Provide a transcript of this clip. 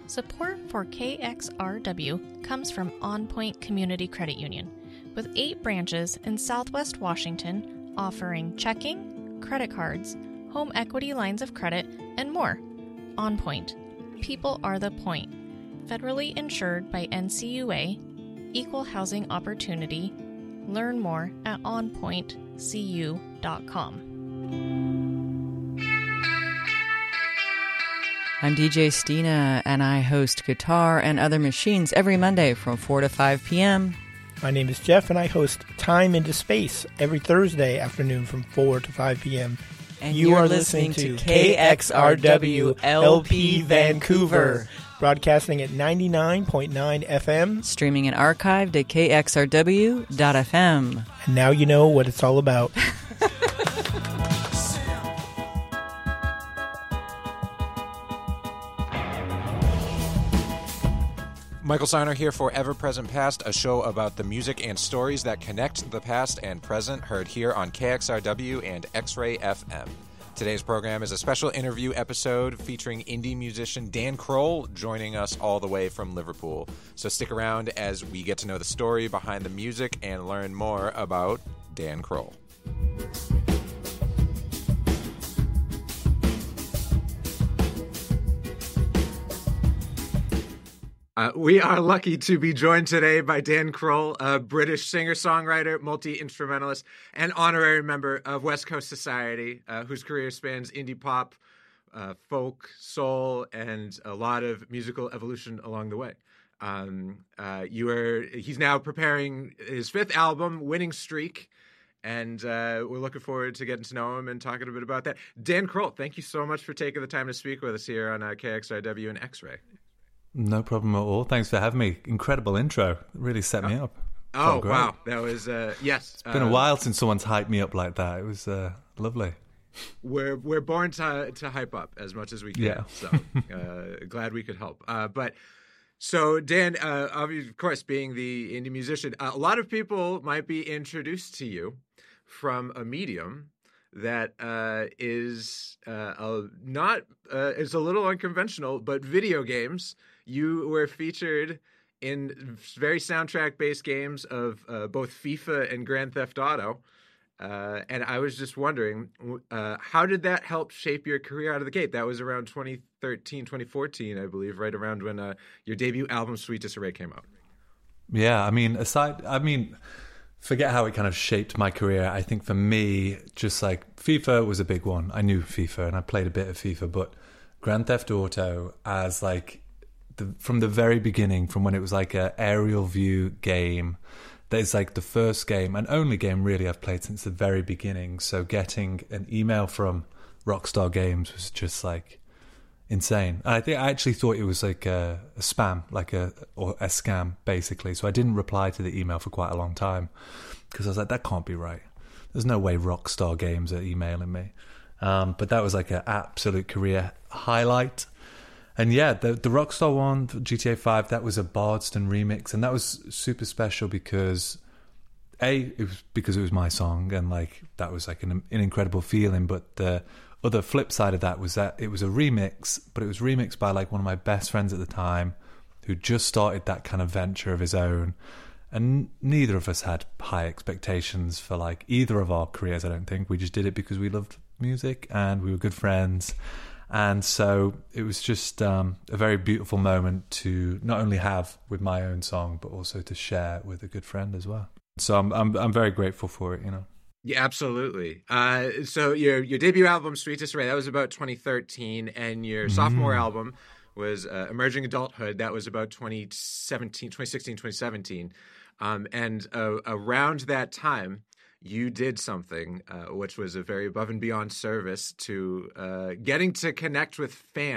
Support for KXRW comes from On Point Community Credit Union, with 8 branches in Southwest Washington offering checking, credit cards, home equity lines of credit, and more. On Point. People are the point. Federally insured by NCUA. Equal housing opportunity. Learn more at onpointcu.com. I'm DJ Stina, and I host Guitar and Other Machines every Monday from 4 to 5 p.m. My name is Jeff, and I host Time into Space every Thursday afternoon from 4 to 5 p.m. And you are listening to KXRW LP Vancouver, broadcasting at 99.9 FM. Streaming and archived at kxrw.fm. And now you know what it's all about. Michael Steiner here for Ever Present Past, a show about the music and stories that connect the past and present, heard here on KXRW and X-Ray FM. Today's program is a special interview episode featuring indie musician Dan Kroll joining us all the way from Liverpool. So stick around as we get to know the story behind the music and learn more about Dan Kroll. We are lucky to be joined today by Dan Kroll, a British singer-songwriter, multi-instrumentalist, and honorary member of West Coast Society, whose career spans indie pop, folk, soul, and a lot of musical evolution along the way. He's now preparing his 5th album, Winning Streak, and we're looking forward to getting to know him and talking a bit about that. Dan Kroll, thank you so much for taking the time to speak with us here on KXRW and X-Ray. No problem at all. Thanks for having me. Incredible intro. It really set me up. Oh, wow. That was, yes. It's been a while since someone's hyped me up like that. It was lovely. We're born to hype up as much as we can. Yeah. So glad we could help. So Dan, of course, being the indie musician, a lot of people might be introduced to you from a medium that is a little unconventional, but video games. You were featured in very soundtrack-based games of both FIFA and Grand Theft Auto. And I was just wondering, how did that help shape your career out of the gate? That was around 2013, 2014, I believe, right around when your debut album, Sweet Disarray, came out. Yeah, forget how it kind of shaped my career. I think for me, just like FIFA was a big one. I knew FIFA and I played a bit of FIFA, but Grand Theft Auto as like from the very beginning, from when it was like an aerial view game, that is like the first game and only game really I've played since the very beginning. So getting an email from Rockstar Games was just like insane. And I actually thought it was like a spam, or a scam basically. So I didn't reply to the email for quite a long time because I was like, that can't be right. There's no way Rockstar Games are emailing me. But that was like an absolute career highlight. And yeah, the Rockstar one, GTA 5, that was a Bardstown remix, and that was super special because it was my song, and like that was like an incredible feeling. But the other flip side of that was that it was a remix, but it was remixed by like one of my best friends at the time, who just started that kind of venture of his own, and neither of us had high expectations for like either of our careers. I don't think we just did it because we loved music and we were good friends. And so it was just a very beautiful moment to not only have with my own song, but also to share with a good friend as well. So I'm very grateful for it, you know. Yeah, absolutely. So your debut album, Sweet Disarray, that was about 2013, and your sophomore album was Emerging Adulthood. That was about 2016, 2017. And around that time, you did something which was a very above and beyond service to getting to connect with fans